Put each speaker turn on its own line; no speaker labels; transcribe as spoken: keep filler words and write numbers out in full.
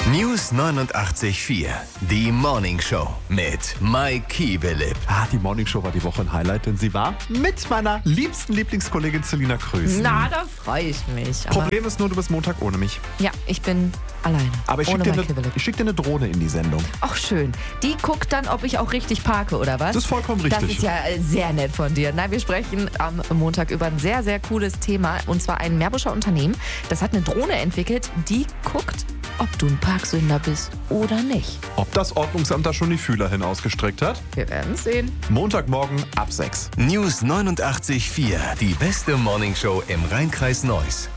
News neunundachtzig Komma vier. Die Morning Show mit Mike Kiebelip.
Ah, die Morning Show war die Woche ein Highlight, denn sie war mit meiner liebsten Lieblingskollegin Selina Krösen.
Na, da freue ich mich. Aber
Problem ist nur, du bist Montag ohne mich.
ja, ich bin alleine.
Aber ich schicke
ohne
dir,
Mike
ne,
Kiebelip.
ich schick dir eine Drohne in die Sendung.
Ach, schön. Die guckt dann, ob ich auch richtig parke, oder was?
Das ist vollkommen richtig.
Das ist ja äh, sehr nett von dir. Nein, wir sprechen am Montag über ein sehr, sehr cooles Thema. Und zwar ein Meerbuscher Unternehmen. Das hat eine Drohne entwickelt, die guckt, ob du ein Parksünder bist oder nicht.
Ob das Ordnungsamt da schon die Fühler hin ausgestreckt hat?
Wir werden sehen.
Montagmorgen ab sechs.
News neunundachtzig Komma vier. Die beste Morning Show im Rheinkreis Neuss.